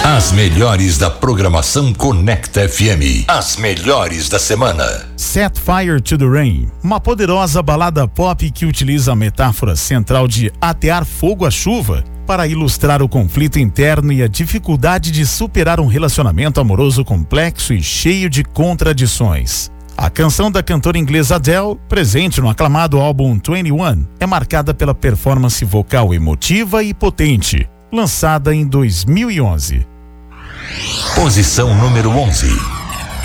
As melhores da programação Conecta FM. As melhores da semana. Set Fire to the Rain, uma poderosa balada pop que utiliza a metáfora central de atear fogo à chuva para ilustrar o conflito interno e a dificuldade de superar um relacionamento amoroso complexo e cheio de contradições. A canção da cantora inglesa Adele, presente no aclamado álbum 21, é marcada pela performance vocal emotiva e potente, lançada em 2011. Posição número 11.